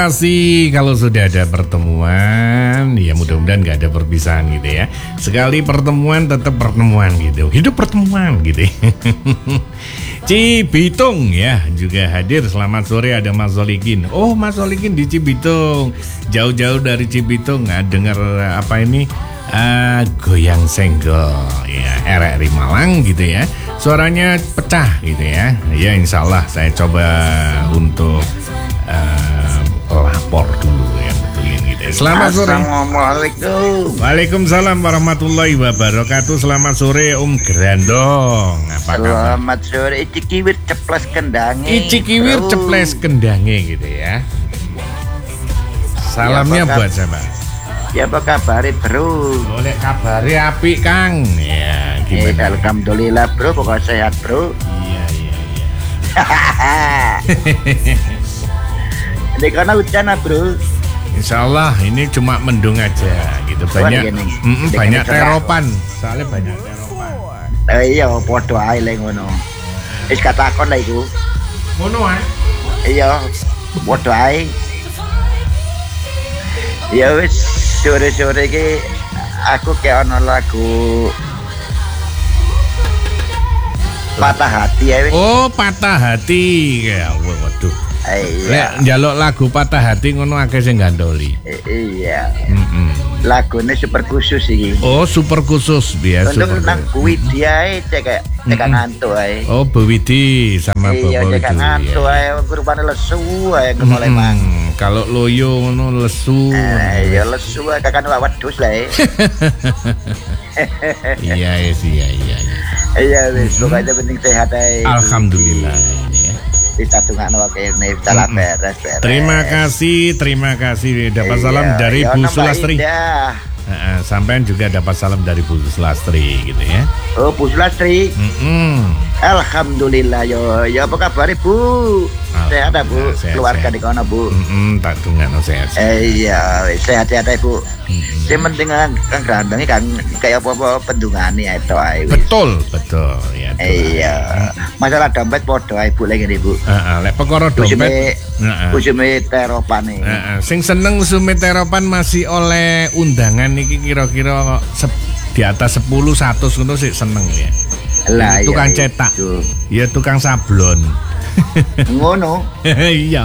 Kasih kalau sudah ada pertemuan, ya mudah-mudahan gak ada perpisahan gitu ya. Sekali pertemuan tetap pertemuan gitu. Hidup pertemuan gitu. Cibitung ya juga hadir. Selamat sore, ada Mas Solikin. Oh, Mas Solikin di Cibitung. Jauh-jauh dari Cibitung nggak dengar apa ini? Goyang senggol ya, RRI Malang gitu ya. Suaranya pecah gitu ya. Ya insya Allah saya coba untuk lapor dulu yang betulin gitu. Selamat sore. Assalamualaikum. Waalaikumsalam warahmatullahi wabarakatuh. Selamat sore Om Grandong. Apa kabar? Selamat sore. Ici kiwir ceples kendange. Ici kiwir ceples kendange gitu ya. Salamnya ya, buat siapa? Ya apa kabar bro? Boleh kabari apik Kang. Ya gimana? Alhamdulillah bro, pokoknya sehat bro. Iya. Ini karena hujan bro. Insya Allah ini cuma mendung aja gitu. Banyak banyak teropan. Soalnya banyak teropan. Iya, podo ae le ngono. Wis katakon lah iku. Ngono ae. Iya, podo ae. Ya wis sore-sore iki aku kayak ono lagu Patah Hati ya wis. Oh, Patah Hati. Ya waduh. Iya. Njaluk lagu Patah Hati ngono akeh sing gandoli. Iya. Lagune super khusus iki. Oh, super khusus biasa. Untuk nang kuwi dia cek ngantuk ae. Oh, Bu Widi sama Bapak Iya, cek ngantuk ae, rupane lesu ae mulai mang. Kalau loyo ngono lesu. Iya, lesu ae kakan wedhus lah. Iya. Iya, wis pokoknya penting sehat ae. Alhamdulillah ya. Kita tungakno kene salah beres. Terima kasih dapat salam dari Bu Sulastri. Sampean juga dapat salam dari Bu Sulastri gitu ya. Oh, Bu Sulastri. Alhamdulillah yo. Ya apa kabar Bu? Sehat Bu? Keluarga di kono Bu? Tak tungakno sehat. Iya, sehat-sehat Bu. Sing penting Kang Grandong kan kayak apa-apa pendungane itu ae. Betul ya. Iya. Masalah dompet podo ae Bu lagi Bu. Lek perkara dompet usume teropane. Sing seneng usume teropan masih oleh undangan iki kira-kira di atas 10 100 ngono sih seneng ya. Lah, tukang cetak. Ya tukang sablon. Ngono. Iya.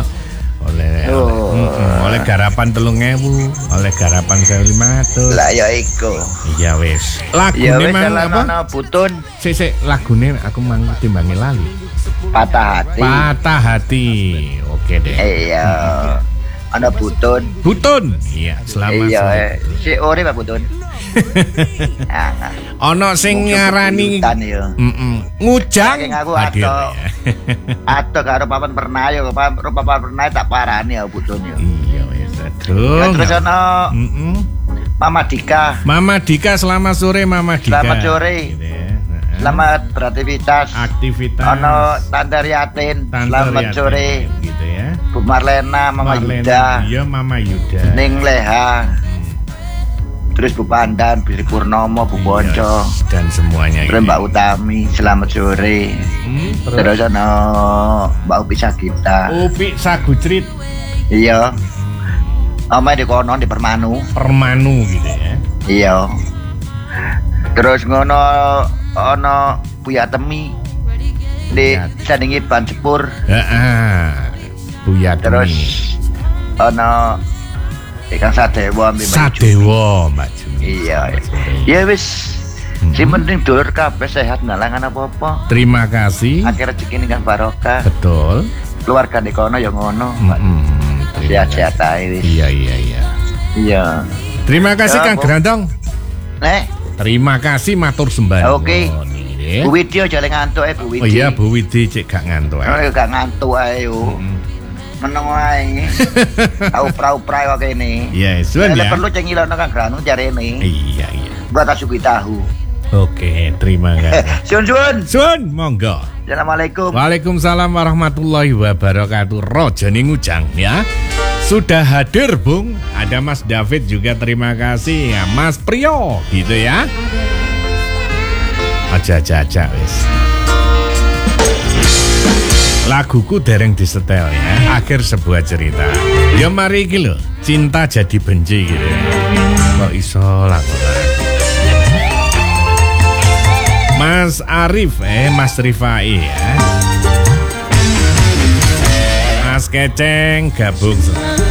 Oleh garapan 3.000, oleh garapan 1.500. Lah ya iku. Iya wis. Lagune mang apa? Butun. Sik lagune aku mang timbangi lali. Patah Hati. Oke deh. Iya. Ana Butun. Iya, selamat sore. Si ore Pak Butun. Ono sing ngarani ngujang hadir ya. Atau karo papan pernah yo, papan pernah tak parani ya Butun yo. Iya wis aduh. Terus ono Mama Dika, selamat sore Mama Dika. Selamat sore. Selamat beraktivitas. Ono Tante Riatin, selamat sore. Gitu ya. Bu Marlena, Mama Yuda. Iya Mama Yuda. Ning Leha. Terus Bu Pandan, Bu Purnomo, Bu Bonco dan semuanya. Terus Mbak Utami, selamat sore. Terus ono Mbak Upi Sagita. Upi Sagutrit. Iya. Omah di kono di Permanu gitu ya. Iya. Terus ngono ono Buya Temi di sandingi Ban Sepur. Buya Temi. Terus ono Kang Sadewo Mbak Jumi. Iya. Ya wis. Sing penting dulur kabeh sehat ngalangan apa-apa. Terima kasih. Akhir rezeki ning Kang Barokah. Betul. Keluarga di kono ya ngono. Sehat-sehat ae wis. Iya. Terima kasih Kang Grandong. Terima kasih matur sembah. Oke. Bu Widi aja ngantuk Bu Widi. Oh iya Bu Widi cek gak ngantuk ae. Gak ngantuk ae yo. Meneng wae. Upra-upra kok kene. Iya, suwun ya. Perlu cengilono Kang Granu jarene. Iya. Buat asuki tahu. Oke, terima kasih. Sun, monggo. Assalamualaikum. Waalaikumsalam warahmatullahi wabarakatuh. Rojone ngujang ya. Sudah hadir Bung. Ada Mas David juga terima kasih ya. Mas Priyo gitu ya. Aja wis. Laguku dereng disetel ya. Akhir sebuah cerita. Ya mari iki lho, cinta jadi benci gitu. Kok iso lakonan. Mas Arif, Mas Rifai ya. Mas Keceng gabung.